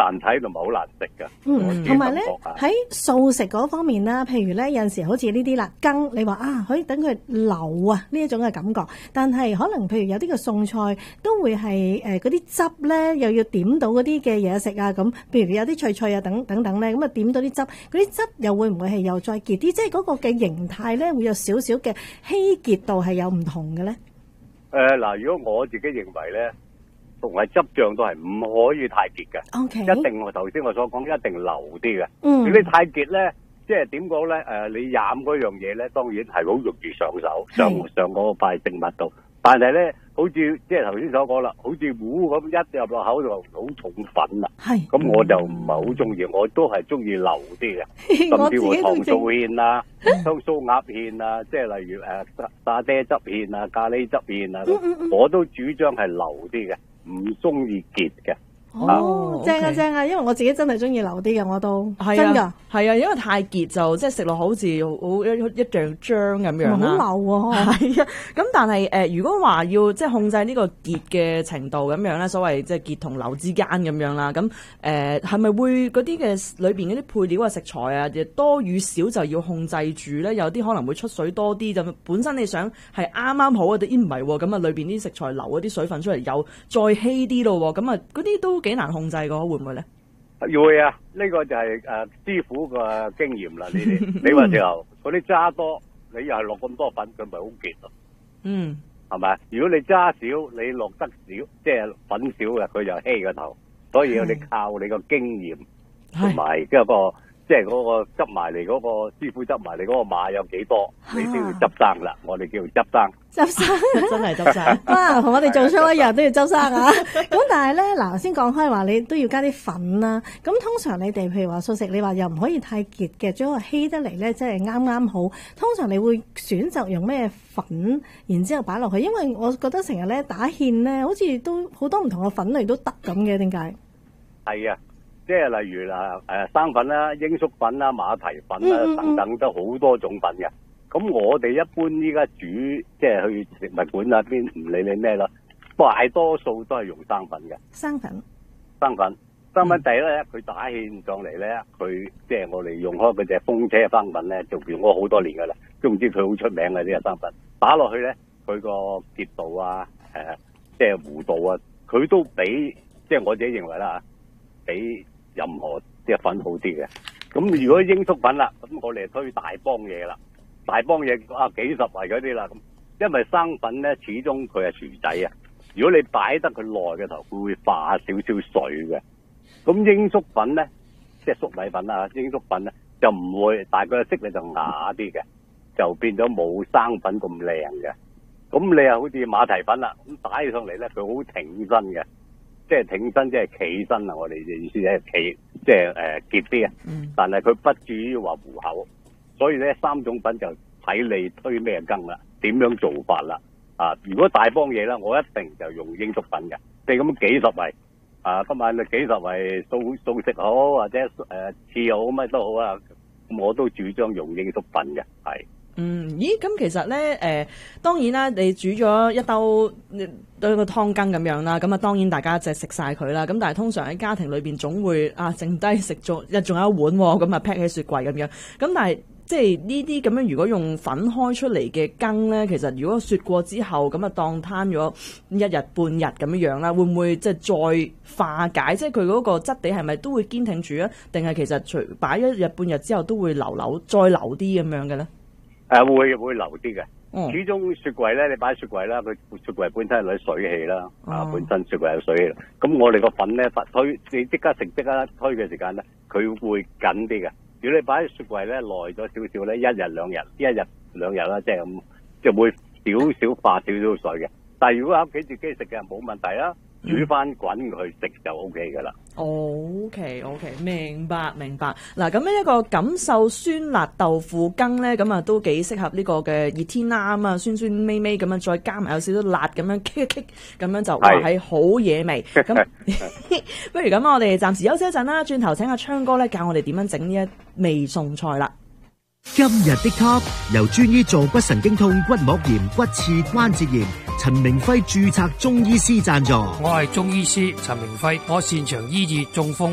難睇同埋好難食㗎。 同埋咧喺素食嗰方面啦，譬如咧有陣時好似呢啲啦羹，你話啊可以等佢流啊呢一種嘅感覺，但係可能譬如有啲嘅餸菜都會係嗰啲汁咧又要點到嗰啲嘅嘢食啊咁，譬如有啲脆脆啊等等咧，咁啊點到啲汁，嗰啲汁又會唔會係又再結啲？即係嗰個嘅形態咧會有少少嘅稀結度係有唔同嘅咧？ 嗱，如果我自己認為咧，同埋汁醬都係唔可以太結嘅。 OK， 一定我頭先我所講一定流啲嘅。 如果你太結咧，即係點講咧？你飲嗰樣嘢咧，當然係好容易上手，上嗰塊食物度。但係咧，好似即係頭先所講啦，好似糊咁一入落口就好重粉啦。 係。 咁我就唔係好中意，我都係中意流啲嘅，甚至乎糖醋芡啊、香酥鴨芡啊，即係例如沙爹汁芡啊、咖喱汁芡啊，我都主張係流啲嘅，唔中意結嘅。 正啊正啊，因為我自己真係中意流啲嘅，我都真㗎。 係啊，因為太結就即係食落好似好一樣漿咁樣啦。 好流喎。 係啊，咁但係如果話要即係控制呢個結嘅程度咁樣咧，所謂即係結同流之間咁樣啦，咁係咪會嗰啲嘅裏邊嗰啲配料啊、食材啊，多與少就要控制住咧？有啲可能會出水多啲，就本身你想係啱啱好啊，啲唔係喎，咁啊裏邊啲食材流嗰啲水分出嚟又再稀啲咯，咁啊嗰啲都幾難控制㗎，會唔會咧？ 會啊，呢個就係師傅嘅經驗啦。你話時候嗰啲渣多，你又係落咁多粉，佢咪好結咯。係咪？如果你渣少，你落得少，即係粉少嘅，佢就稀個頭。所以你靠你個經驗同埋一個即係嗰個執埋嚟嗰個師傅執埋嚟嗰個碼有幾多，你都要執生啦。我哋叫執生。 執生真係執生。 哇！同我哋做 show 一樣都要執生啊！咁但係咧，嗱先講開話，你都要加啲粉啦。咁通常你哋譬如話素食，你話又唔可以太結嘅，最好稀得嚟咧，即係啱啱好。通常你會選擇用咩粉，然之後擺落去？因為我覺得成日咧打芡咧，好似都好多唔同嘅粉類都得咁嘅，點解？係啊。即係例如生粉啦、鷹粟粉啦、馬蹄粉啦等等，都好多種粉嘅。咁我哋一般依家煮，即係去食物館啊邊唔理你咩啦，大多數都係用生粉嘅。生粉第一咧，佢打芡上嚟咧，佢即係我哋用開嗰隻風車嘅生粉咧，就用咗好多年噶啦，都唔知佢好出名嘅呢個生粉。打落去咧，佢個結度啊，即係糊度啊，佢都比即係我自己認為啦，比任何啲粉好啲嘅。咁如果鷹粟粉啦，咁我哋推大幫嘢啦，大幫嘢幾十圍嗰啲啦。咁因為生粉咧，始終佢係薯仔啊。如果你擺得佢耐嘅頭，佢會化少少水嘅。咁鷹粟粉咧，即係粟米粉啊，鷹粟粉咧就唔會，大概色咧就啞啲嘅，就變咗冇生粉咁靚嘅。咁你又好似馬蹄粉啦，咁打起上嚟咧，佢好挺身嘅。即係挺身，即係企身啊！我哋嘅意思係企，即係結啲啊。但係佢不至於話糊口，所以咧三種粉就睇你推咩羹啦，點樣做法啦。如果大幫嘢啦，我一定就用鷹粟粉嘅。即係咁幾十圍今晚幾十圍素食好或者翅好乜都好啊，我都主張用鷹粟粉嘅，係。 咦？咁其實咧，當然啦，你煮咗一兜對個湯羹咁樣啦，咁啊當然大家就食晒佢啦。咁但係通常喺家庭裏邊總會剩低食咗仲有一碗喎，咁啊劈喺雪櫃咁樣。咁但係即係呢啲咁樣，如果用粉開出嚟嘅羹咧，其實如果雪過之後，咁啊當攤咗一日半日咁樣樣啦，會唔會即係再化解？即係佢嗰個質地係咪都會堅挺住啊？定係其實除擺咗一日半日之後都會再流啲咁樣嘅咧？ 會流啲嘅。始終雪櫃咧，你擺雪櫃啦，佢雪櫃本身係攞水氣啦，本身雪櫃有水氣。咁我哋個粉咧推，你即刻食即刻推嘅時間咧，佢會緊啲嘅。如果你擺喺雪櫃咧耐咗少少咧，一日兩日啦，即係咁，即係會少少化少少水嘅。但係如果喺屋企自己食嘅冇問題啦。煮翻滾佢食就 O K 噶啦。 OK， 明白。嗱，咁呢一個錦繡酸辣豆腐羹咧，咁啊都幾適合呢個嘅熱天啦，咁啊酸酸味味咁樣，再加埋有少少辣咁樣，kick 咁樣就話係好嘢味。咁不如咁，我哋暫時休息一陣啦，轉頭請阿鏘哥咧教我哋點樣整呢一味餸菜啦。 今日的 Top 由專醫坐骨神經痛、骨膜炎、骨刺、關節炎陳明輝註冊中醫師贊助。 我係中醫師陳明輝，我擅長醫治中風。